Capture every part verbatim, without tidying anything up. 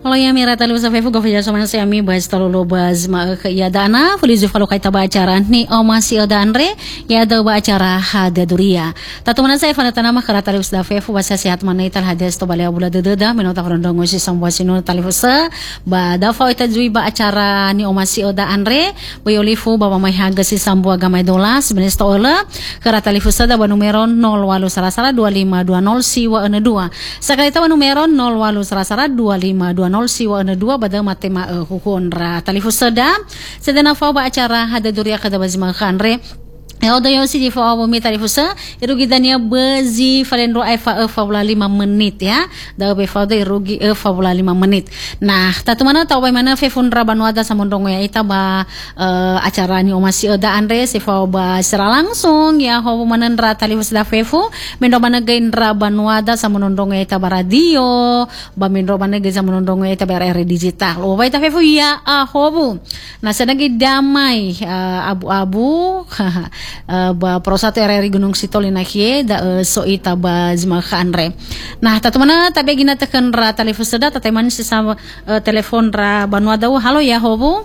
Halo ya mira tali usa fefu gofa jaso mana sayami bas talolo bas ma ke ya dana fulizu falo kaita ba acara ni o masih danre ya da ba acara hada duria tatu mana saya fana tanama kara tali usa fefu basa sehat mana ital hades to bale abula dededa menota frondongo si sambo sino tali usa ba da fa ita jui ba acara ni o masih da andre boyolifu ba mai haga si sambo agama dola sebenarnya to ola kara tali usa da ba numero nol walu sarasara dua lima dua nol siwa ene dua sakali tawa numero nol walu sarasara dua lima dua nol siwa ene dua pada matema uh, hukun ra talifu sedam sedana fa ba acara hada duria kada bazima khanre ya odo yo si di fa bo mi talifu sa irugi dania bezi falendro ai fa e fa lima menit ya da be fa de irugi e fa lima menit nah tatu mana tau mana fe fundra banwada samondongo ya ita ba uh, acara ni omasi oda andre se fa ba secara langsung ya ho mana ra talifu da fefu mendo mana gaindra banwada samondongo ya ita ba radio ba mendo mana ge samondongo ya ita ba R digital lo ba ita fefu ya ah hobu nah sedang damai uh, abu-abu Uh, ba prosatu R R I Gunung Sitol inakie da uh, so ita ba zima khanre nah tatu mana tabe gina teken ra telepon seda tateman si sama uh, telepon ra banua dau halo ya hobu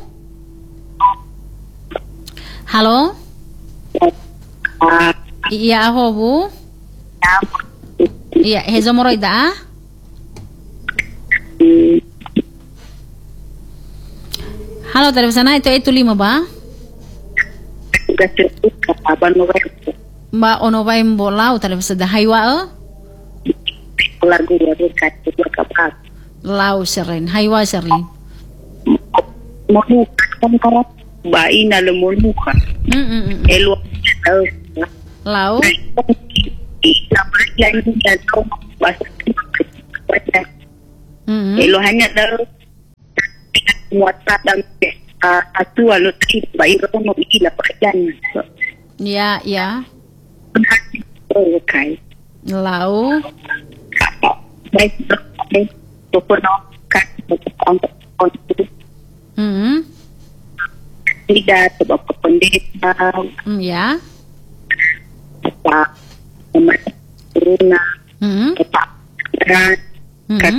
halo iya hobu iya hezo moroida halo telepon sana itu itu lima ba Mbak ono vai mbola o tele seda haiwa e lagu ya dekat berkapat lau seren haiwa seren mau kan kalau baina le moluka mm elo lau elo hanya dalam muatan dan atu alu tip bayi itu mau ikilah pekerjaan ya ya okay lau baik baik tokono kan untuk untuk hmm tidak sebab pendeta ya apa umat corona hmm apa kan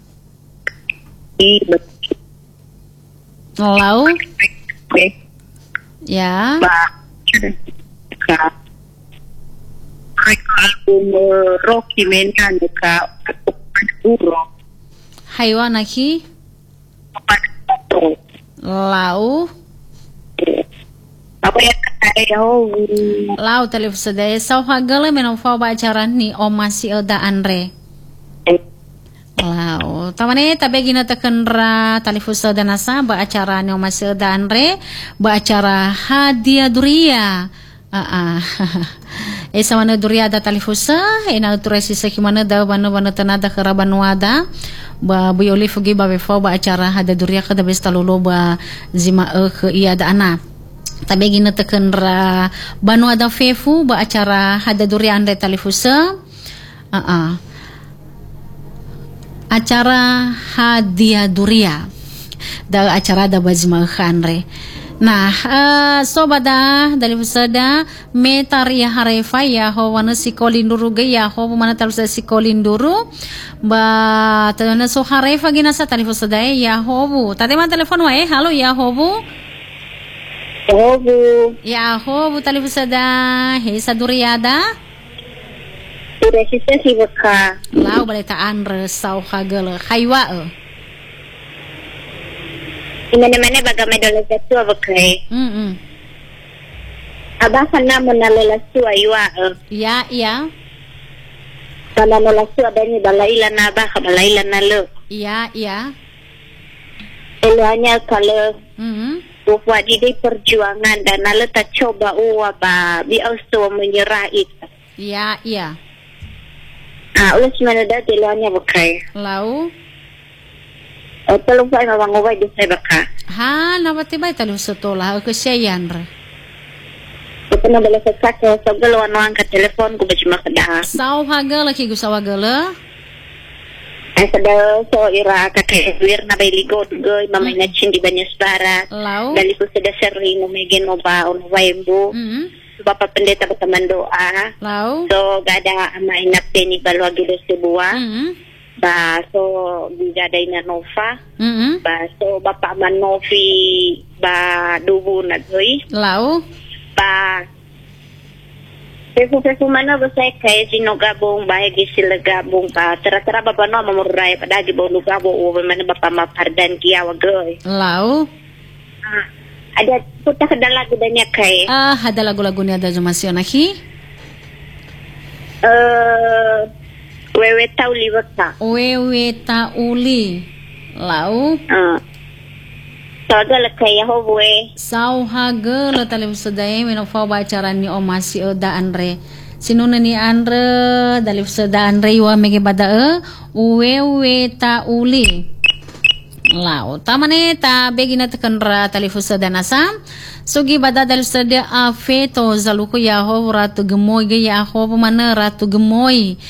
i lau ya ba ka album Rocky Mena ka uro haiwa naki lau apa ya kaya lau televisi daya sau hagale menon fa ba acara ni o masih ada andre lau tamane tabe gina tekenra talifusa dan asa ba acara ni o masih ada andre ba acara hadiah duria ah ah esa mana duria ada talifusa ena turesi sekimana da bana bana tanada keraban wada ba buyoli fugi ba befo ba acara hada duria kada besta lolo ba zima e ke iya da ana tabe gina tekenra banu ada fefu ba acara hada duria ande talifusa ah ah acara hadiah duria da acara da bazima khanre nah uh, sobada dari usada metar ya harefa ya ho wana sikolinduru ge ya ho mana talusa sikolinduru ba tana so harefa gina sa tali usada ya ho bu tade ma telepon wa eh halo ya ho bu ho bu ya ho bu tali usada he saduriada resisten si baka lau baleta andre sau hagel haiwa Imane-mane baga medole satu abakai. Mm -mm. Abah sana menalola su aywa. Ya, ya. Sana nalola su adanya balailan abah balailan nalo. Ya, ya. Eluanya kalau Mm -hmm. buat di perjuangan dan nalo tak coba uwa ba bi austo menyerah itu. Ya, ya. Ah, ulas mana dah eluanya bakai. Lau Eh, tolong saya ngawang ngawai di saya baka. ha nawati bay talu sotola ke sayan ra Ito na bala sa saka sa galawan wang ka telepon ko ba siya makadaha. sau hagala ki gusawa gala Ay sada so ira ka kay wir na bay ligod goy mamay na chindi banyas bara. lau Dali ko sa dasari mo may gen mo ba on wayembo. mm Bapa pendeta ba doa. lau So gada amay na peni balwa gilo Cebuah. mm Ba so bigada ina Nova. Mm-mm. Ba so Bapak Manovi ba dubu na goi. Lau. Ba Pefu-pefu mana ba saya kay sino gabong bahagi sila gabong pa. Tara-tara ba no mamuray padagi ba no gabo o man Bapak Mapardan kiyawa goi. Lau. Ah, ada puta kadalago da niya kay. Ah, ada lagu-lagu ni ada jumasyon nahi. Eh wewe tauli wata. Wewe ta uli. Lau. Ah. Tagala kay Yahweh. Sau haga la talim sedai meno fa bacaran ni o masi o da andre. Sino na ni andre dalif seda andre wa mege bada e wewe ta uli. Lau. Tamane ta begina tekenra talifu seda nasam. Sugi bada dalif seda afeto zaluku yaho ratu gemoy ge yaho mana ratu gemoy.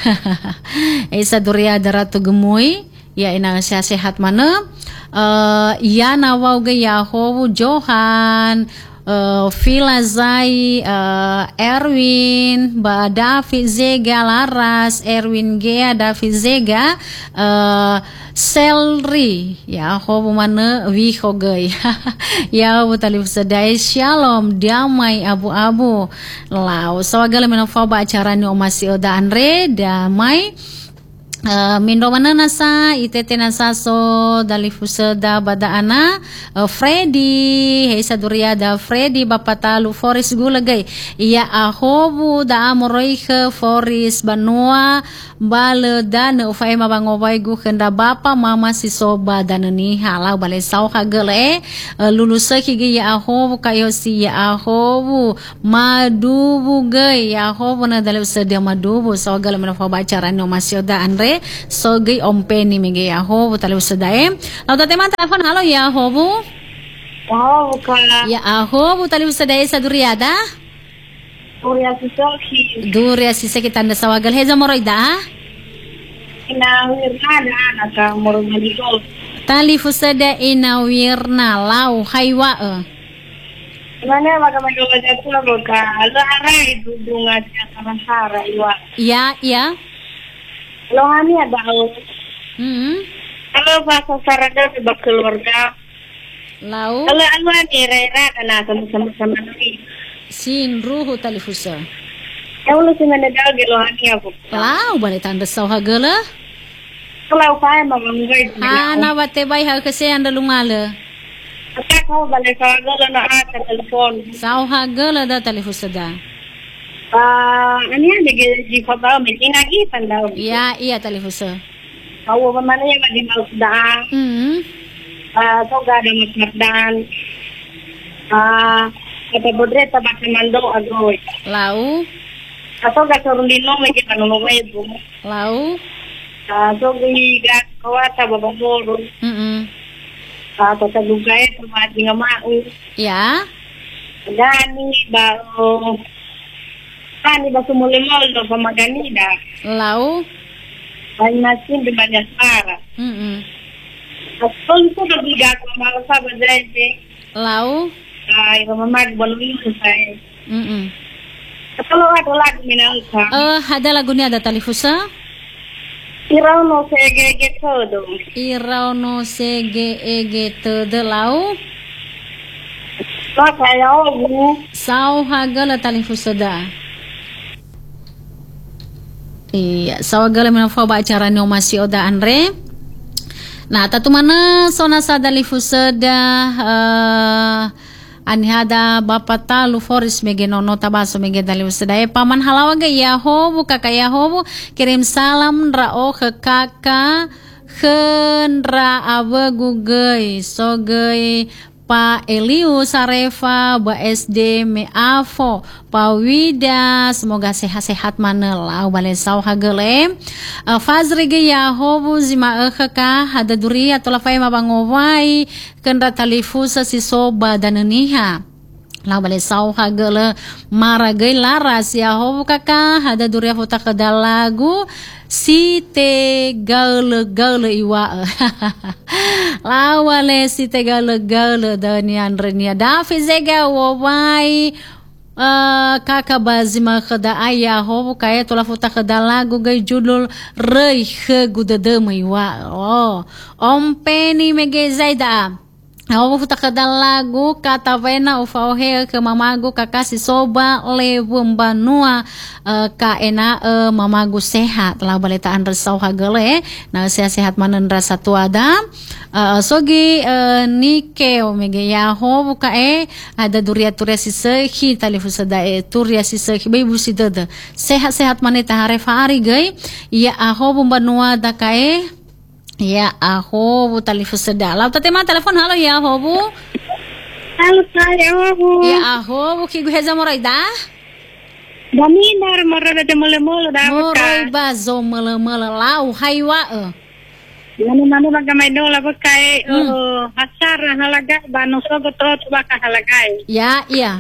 Esa duria da ratu gemoy. Ya ina sehat mana. Uh, ya nawau ge Yahobu Johan uh, Filazai uh, Erwin ba David Zega Laras Erwin Gea David Zega uh, Selri Yahobu mana wiho ge Yahobu talif sedai shalom damai abu-abu lau sawagala menofa ba acara ni omasi oda andre damai. Uh, Mindo mana nasa itete nasa so dalifusa da bada ana uh, Freddy heisa duria da Freddy bapatalu Forest gulagay iya ahobu da amoroy ke Forest banua bale dan ufay mabangobay gu kenda bapa mama si soba dan ni halau bale saw kagale uh, lulusa kigi ya ahobu kayo si ya ahobu madubu gay ya ahobu na dalifusa da madubu saw gala manafa bacaran no masyo da andre so gay ompeni mege Yahobu tali usadae lau teman telepon halo Yahobu Wow kala ya Yahobu tali usadae sa duriada Duria sisoki duria sise kita anda sawagal heza moroida ina wirna naka morogaligo tali usada ina wirna lau haywa e mana bagaimana wajah kula boka ala arai dudunga sama hara iwa ya ya Lohani ada au. hmm Kalau bahasa sarada di keluarga. lau Kalau alwan era-era kana sama-sama sama nanti. sin ruhu tali fusa Yang lu sih mana dah lohani aku. lau balik tanda saw hagala Kalau saya mamanggai. ana bate bay ha kase anda lumala Apa kau balik kalau na ata telepon. saw hagala da tali fusa da Ah, ini ada di kota mungkin lagi pandau. ya iya tali fusa Kau mana yang di mau sudah. hmm Ah, kau gak ada masmerdan. Ah, kata bodre tabak mando agoy. lau Atau gak turun di nomor kita nomor itu. lau Ah, so gigat kawata babangoro. mm Ah, kota lugay tumati nga mau. ya Gani ba oh, Gani ba sumulimol do pamaganida. lau Ay nasin di banyak para. mm At kung ko do gigat ko mga sabi dito. lau Ay mamamag balong say. mm At kalau ato lagi minang ka. eh ada lagu ni ada talifusa Iraw no sa egege todo. irau no sege ege tede lau Maka yaw sau hagala talifusa da iya sau hagala minafa ba acara ni omasi oda andre nah tatu mana sona sa talifusa da uh, ani hada bapak talu Forest mege nono tabaso mege talifusa da e paman halawaga Yahobu kakak Yahobu kirim salam rao ke kakak Henra abagu gay so gay Pa Eliu Sarefa Ba S D Meafo Pa Wida semoga sehat-sehat mana lau bale sau hagele uh, Fazri ge Yahobu zima ekaka hada duri atau lafai mabangowai kendra talifusa si soba dan niha lau bale sau hagele maragai laras Yahobu kaka hada duri futa kedalagu si te gaule gaule iwa lawale si te gaule gaule dani andrenia David zega wawai Uh, kakak bazima kada ayah ho kaya tola futa kada lagu gay judul rei he gudada maiwa oh om peni mege zaida ho futa kada lagu kata vena ufao he ke mamagu kakasi soba lewu banua uh, ka ena uh, mamagu sehat lah baletaan resau hagale na sehat manen rasa tuada uh, sogi uh, nike omega ya ho ka e ada duria turia si sehi talifu sada e turia si sehi bebu si dada sehat-sehat maneta hare fari gay ya aho banua da ka e ya aho bu talifu sada lau tatema telepon halo ya aho bu halo saya aho ya aho bu ki guheza morai da Daminar morada de mole mole da morai bazo mele mele lau haiwa e Nani nani bagamay dola bakay oh hasar halaga bano sogo to baka halagai ya iya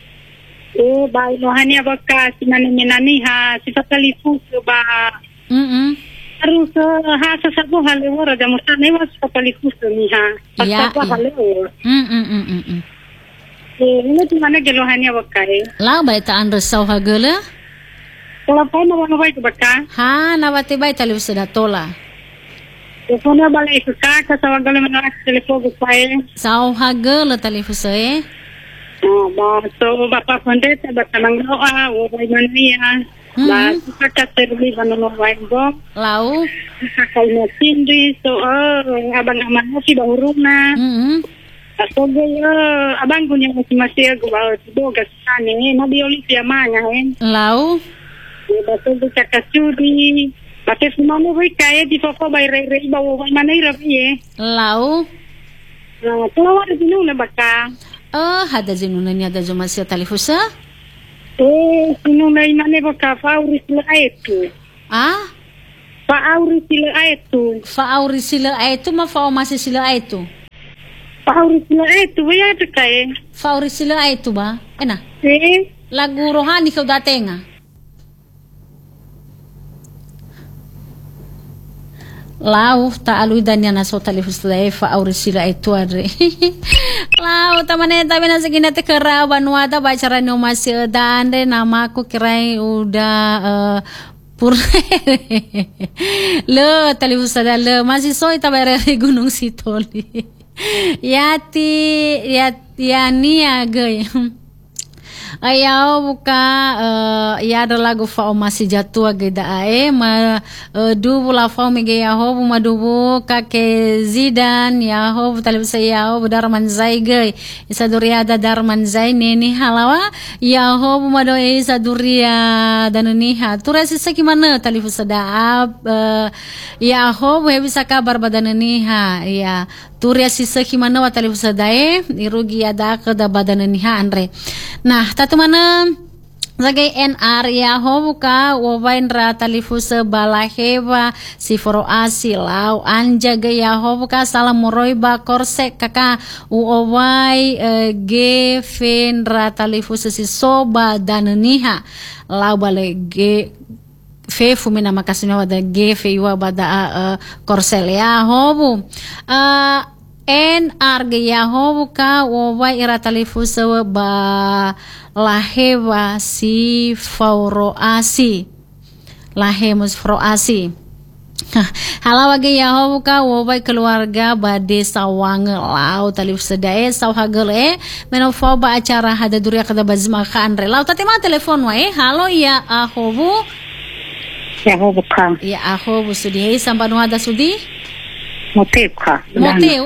eh bai no hanya baka sinani minani ha sifakalifu ba mm -mm. Harus ha sasabu halewora da musane was sifakalifu ni ha ya sasabu halewora mm mm mm mm mm eh ini tu mana gelo hanya bakay lau bai ta andres sau hagele kalau pai no bai baka ha nawati bai talifu sada tola Telefonnya balik ke kakak sama gala menolak telepon ke saya. Sau hagele talifu saya. Ah, bah, so bapak pendeta bertanang doa, wabay mania. Bah, kakak terbi banolo waibom. Lau. Kakak ina sindi, so oh, abang aman si bahuruna. Mm. So gaya, abang punya masih-masih aku bawa boga sana ni, nabi Olivia mana eh. Lau. Bah, so kakak curi. Bakit semua boy kaya di pokok bay rey rey bawa bay mana irapi eh. Lau. Nah, keluar di nuna baka. Oh, hada zinuna ni hada zuma siya talifusa? Eh, sinuna imane baka fauri sila itu. Ah? Fauri sila itu. Fauri sila itu ma fao masih sila itu. Fauri sila itu ya tu kaya. Fauri sila itu ba? Ena. Eh, Lagu rohani kau datenga. Lau ta alui dan yana so talifus da fa auri sila itu adre. Lau tamane tabi na segina te kera banuada bacara no masih dan de nama aku kirai udah uh, pur le talifus da le masih so itabere gunung Sitoli. Yati yat yani agay. Ayaw buka uh, ya ada lagu fa masih jatuh ageda ae ma uh, dubu la fa mege ya ho ma dubu ka ke zidan ya ho talib saya ho darman zai gay isa duria da darman zai neni halawa ya ho ma do isa duria dan ni ha tura sisa gimana talib sada uh, ya ho bisa kabar badan ni ha ya Turia sisa gimana wa talib sadae irugi ada ke da badan ni ha andre. Nah, tatu mana Zagay N R ya ho buka wabain ra talifus balaheba si foro asilau anja ya ho buka salam moroiba korsek kaka uowai e, ge fen ra talifus si soba dan niha lau bale ge fe fumina makasino wada ge fe iwa bada uh, korsel ya hobu uh, N R ya hobu ka wabai ira talifus ba laheba si fauroasi lahemus fauroasi halawage ya hobu ka wabai keluarga bade sawang lau talifus dae saw hagale menofo ba acara hada duria kada bazma ka andre lau tatima telepon wa eh halo ya ahobu ya hobu ka ya ahobu sudi sampai nuada sudi motif ka motif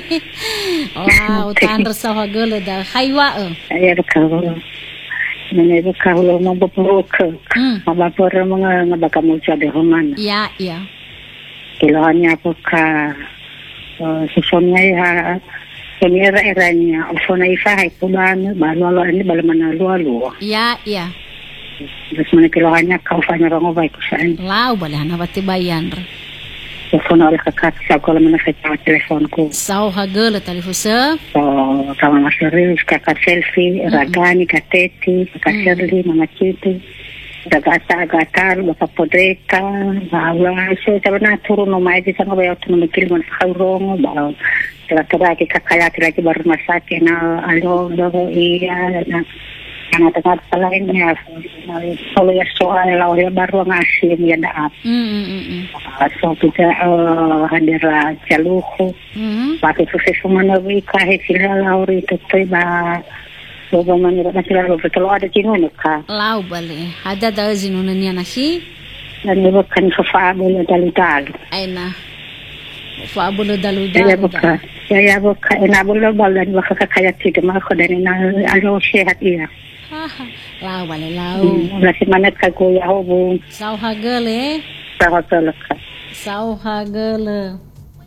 wow tan rasa hagale da haiwa ya ka Nene ka lo mo bopro ka mabapor mga ngabakamu sa de homan ya ya kilohannya po ka sisonnya ya Kemira eranya ofona ifa hai pulan balolo ini balamana lualu ya ya terus mana kilohannya kau fanya rongo baik kusain lau balana bati bayan ofona oleh kakak sa kalau mana saya telefonku sau hagele telefonsa so sama mas Rius kakak selfie ragani kateti kakak Shirley mama Citi Dagata agatar bapak podreka bawa so sabana turun no mai di sana bayo tu mikil man khaurong bawa tera-tera ki kakaya tera ki baru masak na alo do iya na anak tengah lainnya kalau ya soal lawan baru ngasih ya daap so kita hadir jaluhu pakai sukses menawi kahit sila lauri tutoy ba Bobo manira na sila lo betul ada jinun ka lau bale ada da jinun niya na hi dan ibu kan faabolo dalu-dalu ayna faabolo ya dalu-dalu buka ya ya buka inabulo balan baka kakayat sito mga ko dani na alo sehat iya lau bale lau nasi manat ka kuya ho bu sau hagale sa hotel ka sau hagale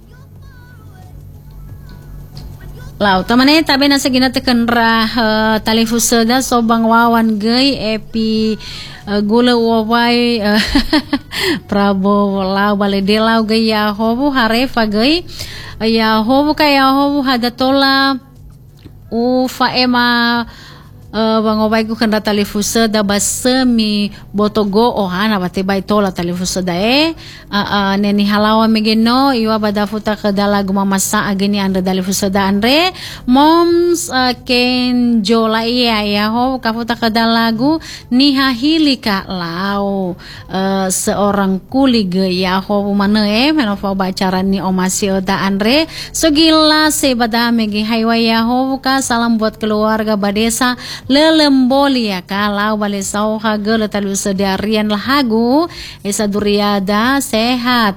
lau tamane tabe na sa ginatekan ra uh, talifusada so bangwawan gay epi uh, gula wawai uh, prabo lau bale de lau gay ya hobu harefa gay ya hobu kaya hobu hadatola u faema Uh, bangobay ko kanda talifusa da basami botogo o hana bate bay tola talifusa da e uh, uh, neni halawa megeno iwa bada futa kadala gumamasa ageni anda talifusa da andre moms uh, ken jola iya ya ho kafuta kadalagu nihahili ka lau uh, seorang kulig ya ho mana e menova bacaran ni omasio da andre so gila se bada megi haywa ya ho ka salam buat keluarga badesa lelemboli ya kalau balik sau haga letalu sedarian lahagu esa duriada sehat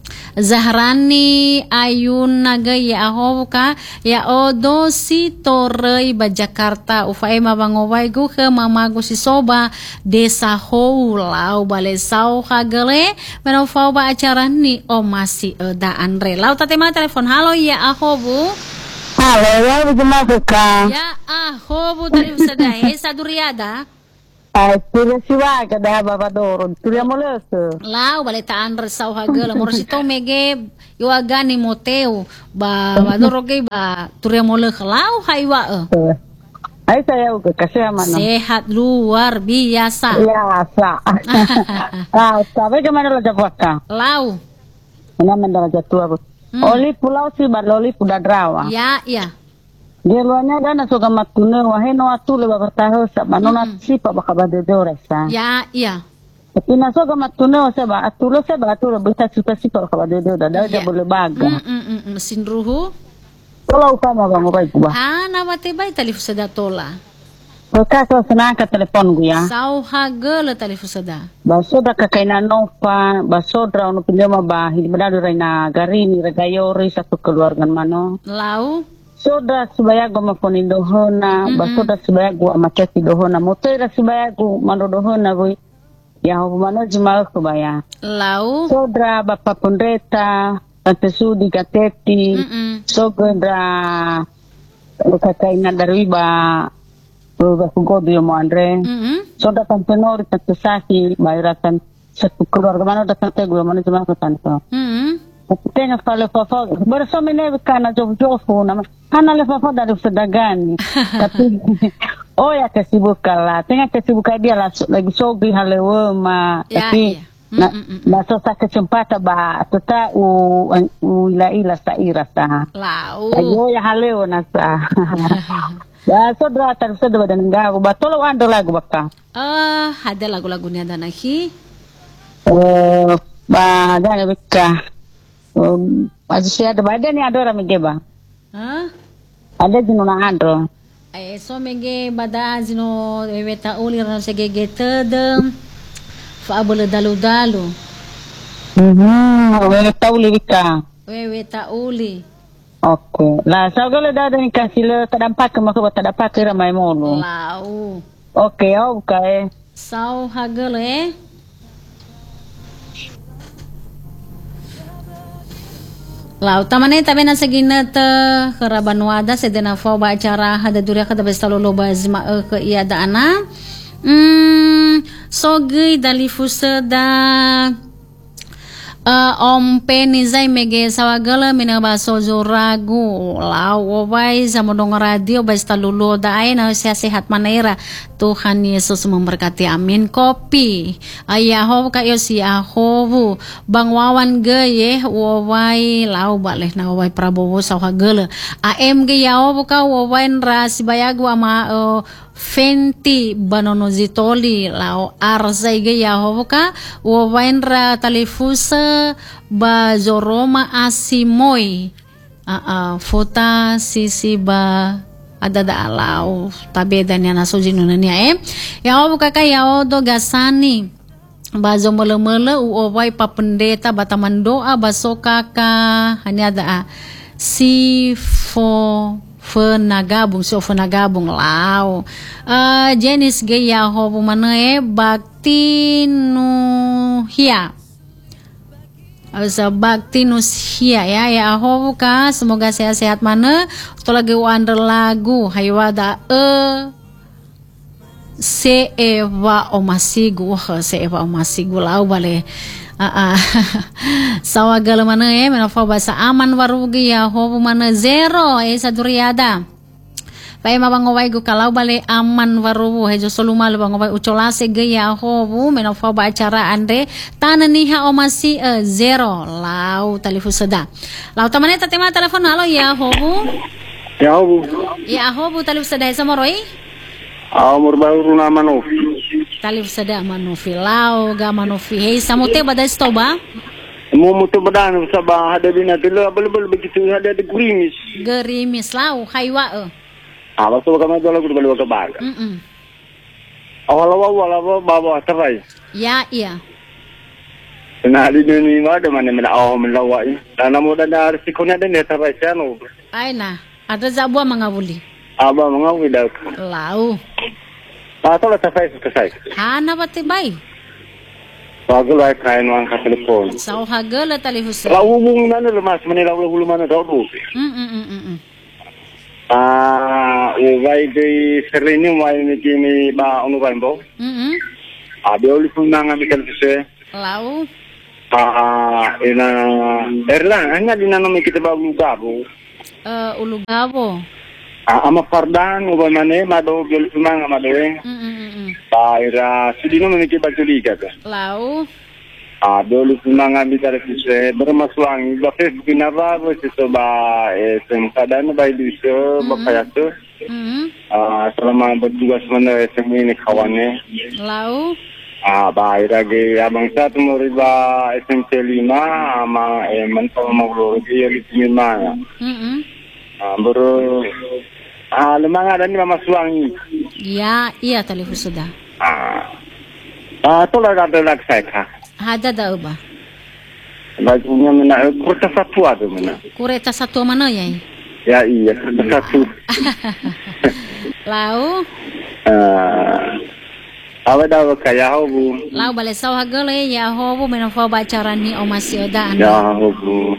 Zahrani ayun naga ya ahoka ya odo si torei ba Jakarta ufai mabangowai gu ke mamagu si soba desa houlau bale sau hagale menofau ba acara ni o masih da andre lau tatema telepon halo ya ahobu. Halo, ya bagaimana kak? Ya, ah, hobo tadi usada, esa duriada. Ay, tuloy si Waga, dah baba doron. Tuloy mo leso. Lau, balita andra sa hagala, morosito mege, iwagani moteo, ba, madoroge ba, tuloy mo lek, lau, haywa. Ay, saya uga kasi amano. Sehat luar biasa. Biasa. Ah, sabi gimana lo jawab kak? Lau. Mana mendala jatuh aku. Hmm. Oli pulau si baloli puda drawa. Ya, ya. Dia luarnya dana suka matune wahe no atu le babataho sa manona si pa baka badedore sa. Ya, ya. Tapi na suka matune sa ba atulo sa ba atulo bisa suka si pa baka badedore da da boleh baga. Mm mm mesin ruhu. Pulau kama bang obai kuba. Ah, nama tebay talifusada tola. Kaso senang ke telepon gue ya. Sau hagala talifusada. Basodra kakainan nova, basodra ono pinjama bah, hindi madado ray na garini, ragayori satu keluarga mano. Lau. Sodra subaya go maponin dohona, mm-hmm. basodra subaya go amaketi dohona, motoira subaya go mano dohona boy. Ya hobo mano jimal kubaya. Lau. Sodra bapa pondreta, tante sudi gateti, mm-hmm. sodra kakainan darwiba. Bakugodo yo mo andre. Mm-hmm. So datang penori tante saki bayratan satu keluarga mana datang te gue mana cuma ketanto. Mm-hmm. Tengah kale fafa bersama ne kana job job nama kana le fafa dari sedagani. Tapi oh ya kesibukan lah. Tengah kesibukan dia lah lagi sogi halewe ma tapi na na sosa kesempatan ba tota u u ila ila sa irasa. Lau. Ayo ya halewe nasa. Ya, saudara tersedot dan enggak aku batol ada lagu baka. Ah, ada lagu-lagunya ada nahi. Eh, ba ada beka. Um, masih ada badan ni ada orang mengeba. Hah? Ada jinuna andro. Eh, so mege bada zino weta uli ran segege tedem. Fa abole dalu-dalu. Mhm, we tahu beka. We weta uli. Oke, lah saya kalau dah ada kasih le terdampak ke maka tak dapat ke ramai mono. Lau. Oke, oke. Sau hagale. Lau tamane tabe na saginat keraban wada sedena fo ba acara hada duria kada bestalo loba zima ke iya da ana. Hmm, sogi dali fusada Uh, om penizai mege sawagala mina baso zoragu lau obai sama dong radio basta lulu daai na sehat manera Tuhan Yesus memberkati amin kopi ayaho kayo si ahobu bang wawan ge ye wawai lau baleh na wawai prabowo sawagala am ge yao buka wawain ras bayagu ama uh, Fenti banonozitoli lao arzai ge yahovuka wawainra talifusa ba zoroma asimoi a uh, uh, fota sisi ba ada da lao tabeda ni na sojino ni eh yahovuka ka yaodo gasani ba zomele-mele uowai pa pendeta bataman doa basoka ka hanya ada si fo Fenagabung, so Fenagabung lao. Uh, jenis gaya hobu mana eh bakti nu hia. Asa bakti nu hia ya ya hobu ka semoga sehat-sehat mana. Atau lagi wander lagu haywada e se eva omasigu se eva omasigu lao bale. Ah, uh, uh. Sawagala mana eh menafa bahasa aman warugi ya hobu mana zero eh saduriada. Pai mabangowai gu kalau bale aman warubu hejo solumal bangowai ucolase ge ya hobu menafa ba acara andre tananiha omasi uh, zero lau talifu seda. Lau tamane tatema telepon halo ya hobu. Ya hobu. Ya hobu talifu seda samoroi. Amor baru nama Novi. Talif sada Manofi lau ga Manofi hei samote bada stoba Mo mutu badan sabah ada bina tilo bel-bel begitu ada di gerimis. Gerimis lau haiwa e. Ah waktu kami jual aku beli kabar. Mm. Awal-awal awal bawa terai. Ya iya. Nah di dunia ada mana mana awal melawai. Dan namun ada risikonya ada ni terai siano. Aina ada zabua mangabuli. Aba mangawai dah. Lau. Ah, tu lah saya selesai. Hana bati bay. Bagus lah kain angkat telepon. Sau hagala talifus. Lau hubung mana lemas mana lau hubung mana tahu. Hmm hmm hmm hmm. Ah, wai di serini wai ni kini ba unu baimbo. Hmm hmm. Ah, dia uli punang kami televisi. Lau. Ah, ina Erlang hanya di nano mi kita bawa gabo. Eh ulu gabo. Ah, ama fardan ubah mana mado dia uli punang mado eh. Hmm hmm hmm. Ira sudino memiliki baju liga kan. Lau. Ah, dulu senang ambil dari sisi bermasuang. Bapak kenapa begitu bah? Sem keadaan baik di sini, bapak itu. Ah, selama bertugas mana sem ini kawannya. Lau. Ah, baik lagi abang saya tu murid bah S M P lima, ama eh mental mau lagi lima. Ah, baru ah lemang ada ni mama suang. Ya, iya telepon sudah. Ah, ah, tu lah ada lagi saya. Ada dah ubah. Bajunya mana? Kurta satu ada mana? Kureta satu mana ya? Ya iya, kurta satu. Lau. Ah, awak dah kaya hobu. Lau balik sawah gale ya hobu menafau bacaran ni omasi oda anda. Ya hobu.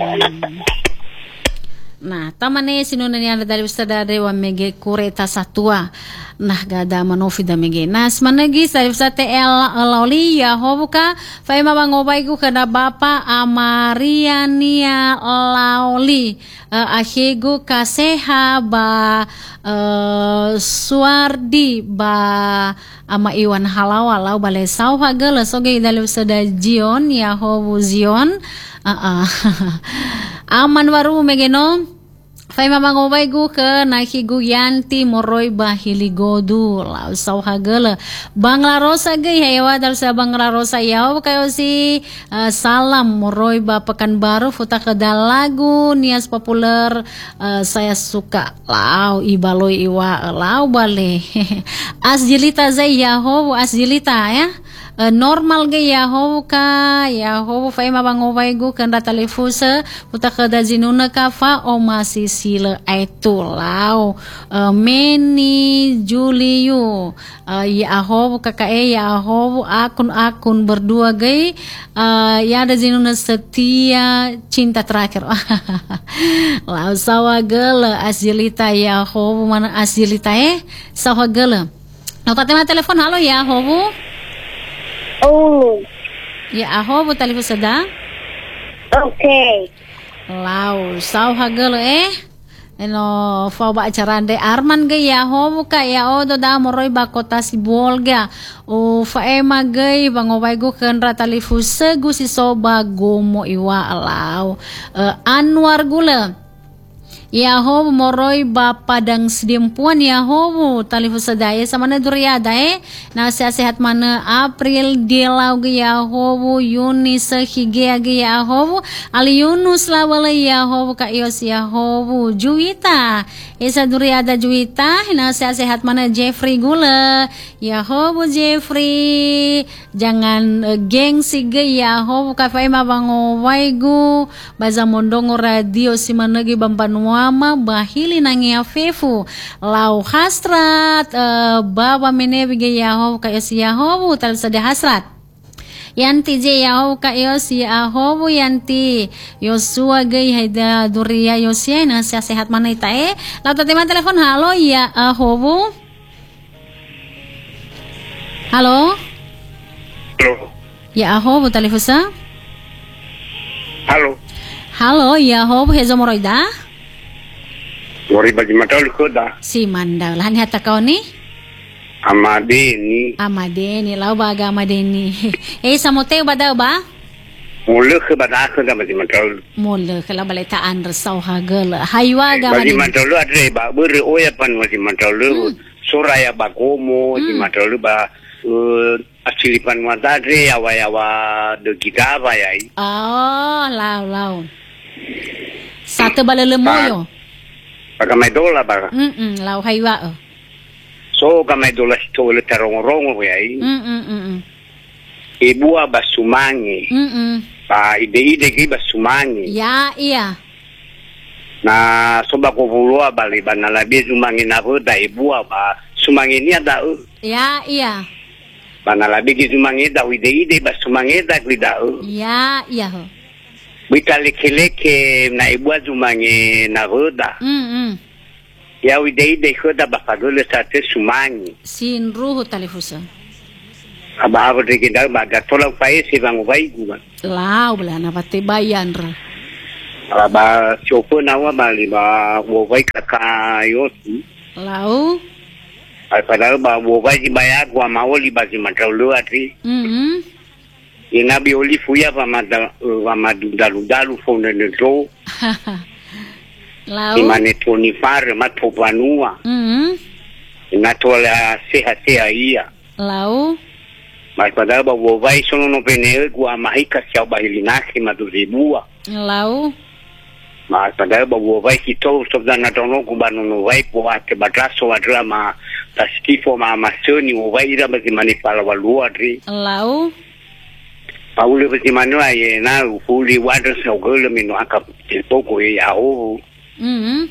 Nah, tamane sinuna ni anda dari ustada dewa mege kureta satua. Nah, gada manofi da mege. Nah, semanagi dari ustate el lauli ya hobuka. Fai mabangobay ko kada bapa Amariania lauli. Uh, ahigu kaseha ba uh, suardi ba ama iwan halawa lau balai sau hagala soge dari ustada Jion ya hobu Zion. Uh, uh. Aman waru megeno fai mamangobay gu ke nahigu yanti moroy bahiligodu lau sau hagala Bangla Rosa gay hewa dal sa Bangla Rosa yaw kayo si uh, salam moroy ba Pekanbaru futa kedalagu nias populer uh, saya suka lau ibaloy iwa lau bale asjilita zay yaho asjilita ya Uh, normal ge ya ho ka ya ho fai mabangobay gu kan telefusa puta kada zinuna ka fa o masih sila itu lau uh, meni Juliu uh, ya ho kakae ya ho akun-akun berdua ge uh, ya ada zinuna setia cinta terakhir lau sawagala asjilita ya ho mana asjilita eh sawagala no tatema telepon halo ya ho. Oh. Ya aho bu telepon sada. Okay. Lau sau hagel eh. Eno fau ba acara de Arman ge ya ho bu ka ya odo da moroy ba kota Sibolga. O fa ema ge bangobay go ken ra telefu segu si soba gomo iwa lau. Uh, Anwar gula. Yaho moroy ba padang sedimpuan yaho talifu sadaya sama na duriada eh na sehat mana April dilau ge yaho Yuni sehige ge yaho ali Yunus lawala yaho ka ios yaho Juwita esa duriada Juwita na sehat mana Jeffrey gula yaho Jeffrey jangan uh, gengsi ge yaho ka fai mabango waigu baza mondongo radio si managi bambanwa ma bahili nangia fefu lau hasrat uh, baba menebi ge yaho ka yos yaho tal sada hasrat yanti je yaho ka yos yaho yanti Yosua ge haida duria yosia na sehat mana ita eh lau tema telepon halo ya yaho halo halo ya yaho talifusa halo halo yaho hezo moroida Wari bagi matal koda. Si mandal. Hani hata kau ni? Amadeni. Amadeni. Lau baga Amadeni. Eh samote bada ba? Mula ke bada ke da bagi matal. Mula ke la baleta andr sau hagel. Haywa ga Bagi Amadeni. matal adre ba ber oya pan bagi matal. Soraya ba komo bagi matal ba asilipan mata adre awa awa de kita ba yai. Oh, lau lau. Satu bala lemoyo. Kamay dola ba? Mm lau haywa oh. So kamay dola sto le tarong-rong ko yai. Mm mm. Ibu ba sumangi. Mm Pa ide-ide ki ba sumangi. Ya iya. Na soba ko vulo ba le ba na labi sumangi na ko da ibu ba sumangi ni ada. Ya, iya. Banalabi ki sumangi da ide-ide ba sumangi da kuida. Ya, iya ho. Bitaleke na ibu sumangi na roda. Mm mm. Ya ide-ide ko da ba pagole sa te sumangi. Sin ruhu talifusa. Aba aba de kita ba ga tola pai se bang bai ku ba. Lau bela na pati bayan ra. Aba chopo na wa ba li ba wo bai kaka yo. Lau. Ai padahal ba wo bai di bayar gua mau li ba si matau atri. Mhm. Ina bi oli fuya pa mada wa madu dalu dalu fona ne tro. Lau. Imane toni far ma topanua. Mhm. Ina tola seha seha ia. Lau. Mas padahal ba wo bai sono no pene gua mahika sia ba hilinaki madu ribua. Lau. Mas padahal ba wo bai kito so da na tono ku ba no vai po ate batraso wa drama ta skifo ma masoni wo bai ira ba si mani pala wa luadri. Lau. Paule ba si manu ai na ufuli water so gole mino aka poko ya o. Mhm.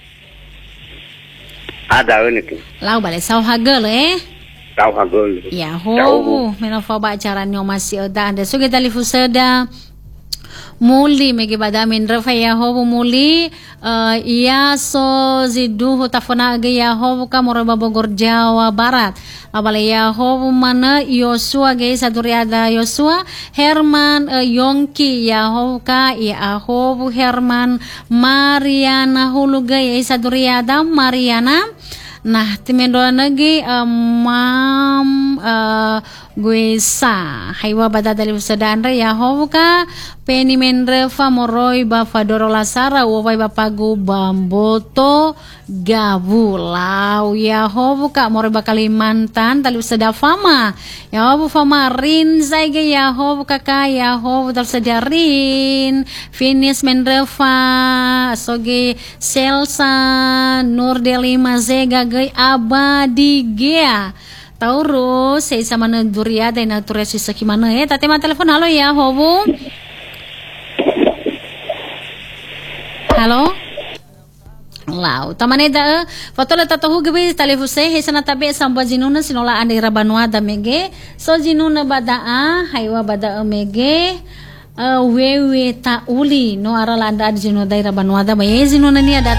Ada ne tu. Lau balik sau hagel eh. Tahu hagol. Ya ho, menofa ba acara nyo masih ada anda so kita lifu seda muli megi bada min rafa ya ho muli uh, iya so zidu tafona ge ya ho ka moroba Bogor Jawa Barat abale ya ho mana Yosua ge saduriada Yosua Herman uh, Yongki ya ho ka ya ho Herman Mariana hulu ge saduriada Mariana. Nah, timendo lagi um, mam uh, gue sa haiwa bada dari usadandre ya hoka peni mendre famoroi ba fadoro lasara woi bapagu bamboto gabu lau ya hoka moroi ba Kalimantan tali usada fama ya hobu fama rin zaige ya hoka ka ya hobu tal sedarin finis mendre fa soge selsa nur delima zega gai abadi gea Taurus saya sama Naduria dan Naturia sisa gimana ya tadi mah telepon halo ya hobu halo lau tamane da foto la tatohu gebe telepon saya hesana tabe samba jinuna sinola ande rabanwa da mege so jinuna badaa haiwa badaa mege uh, wewe ta uli no ara landa jinuna da rabanwa da me jinuna ni ada